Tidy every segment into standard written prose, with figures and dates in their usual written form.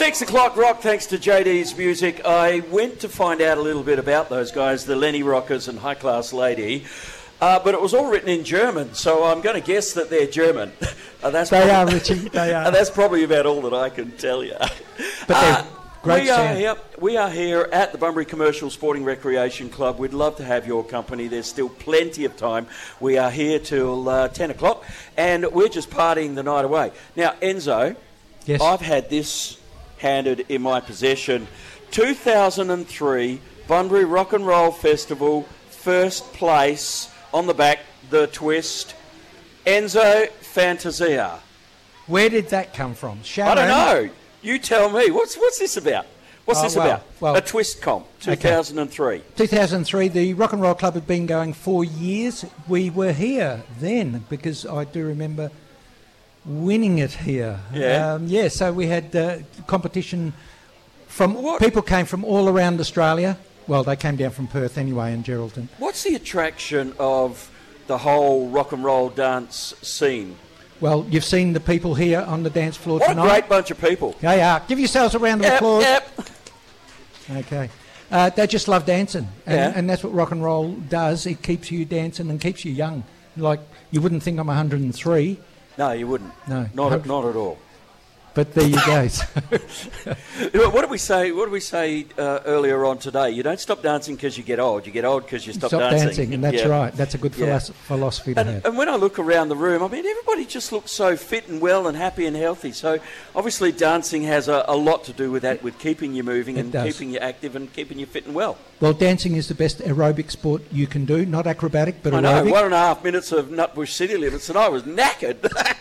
6 o'clock rock, thanks to JD's Music. I went to find out a little bit about those guys, the Lenny Rockers and High Class Lady, but it was all written in German, so I'm going to guess that they're German. They are, Richie, they are. That's probably about all that I can tell you. But they're great sound. We are here at the Bunbury Commercial Sporting Recreation Club. We'd love to have your company. There's still plenty of time. We are here till 10 o'clock, and we're just partying the night away. Now, Enzo, yes. I've had this handed in my possession. 2003 Bunbury Rock and Roll Festival, first place, on the back, the twist, Enzo Fantasia. Where did that come from? Sharon? I don't know. You tell me. What's this about? What's this about? Well, a twist comp, 2003. Okay. 2003, the Rock and Roll Club had been going 4 years. We were here then because I do remember winning it here. Yeah. So we had competition from... People came from all around Australia. Well, they came down from Perth anyway and Geraldton. What's the attraction of the whole rock and roll dance scene? Well, you've seen the people here on the dance floor tonight. What a great bunch of people. They are. Give yourselves a round of applause. Yep. Okay. They just love dancing. And that's what rock and roll does. It keeps you dancing and keeps you young. Like, you wouldn't think I'm 103. No, you wouldn't. No. Not at all. But there you go. What did we say earlier on today? You don't stop dancing because you get old. You get old because you stop dancing. And that's right. That's a good philosophy to have. And when I look around the room, I mean, everybody just looks so fit and well and happy and healthy. So obviously dancing has a lot to do with that, with keeping you moving keeping you active and keeping you fit and well. Well, dancing is the best aerobic sport you can do. Not acrobatic, but aerobic. I know, 1.5 minutes of Nutbush City Limits and I was knackered.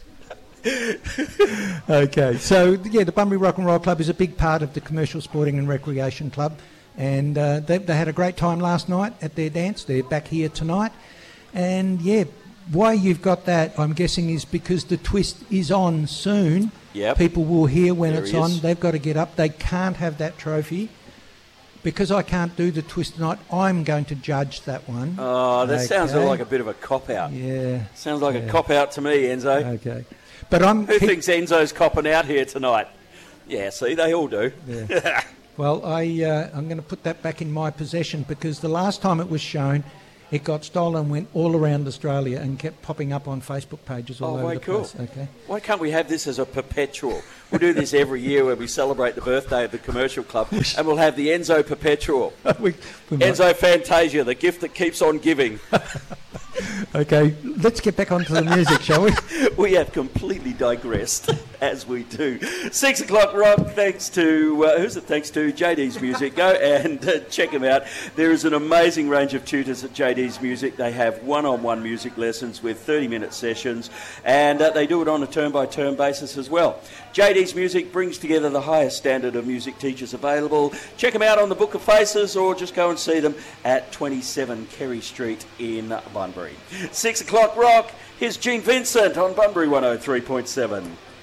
Okay, so the Bunbury Rock and Roll Club is a big part of the Commercial Sporting and Recreation Club, and they had a great time last night at their dance. They're back here tonight, and why you've got that, I'm guessing, is because the twist is on soon. Yep. People will hear when it's on. They've got to get up. They can't have that trophy. Because I can't do the twist tonight, I'm going to judge that one. Oh, that sounds like a bit of a cop-out. Yeah. Sounds like a cop-out to me, Enzo. Okay. But who thinks Enzo's copping out here tonight? Yeah, see, they all do. Yeah. Well, I'm going to put that back in my possession because the last time it was shown, it got stolen and went all around Australia and kept popping up on Facebook pages all over the place. Okay. Why can't we have this as a perpetual? We'll do this every year where we celebrate the birthday of the commercial club, and we'll have the Enzo Perpetual. Enzo Fantasia, the gift that keeps on giving. Okay, let's get back onto the music, shall we? We have completely digressed, as we do. 6 o'clock rock, thanks to, Thanks to JD's Music. Go and check them out. There is an amazing range of tutors at JD's Music. They have one-on-one music lessons with 30-minute sessions, and they do it on a term-by-term basis as well. JD's Music brings together the highest standard of music teachers available. Check them out on the Book of Faces or just go and see them at 27 Kerry Street in Bunbury. 6 o'clock rock, here's Gene Vincent on Bunbury 103.7.